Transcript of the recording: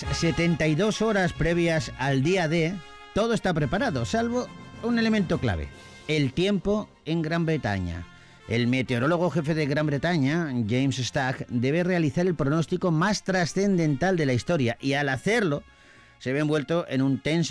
72 horas previas al día D, todo está preparado, salvo un elemento clave: el tiempo en Gran Bretaña. El meteorólogo jefe de Gran Bretaña, James Stagg, debe realizar el pronóstico más trascendental de la historia y al hacerlo se ve envuelto en un tenso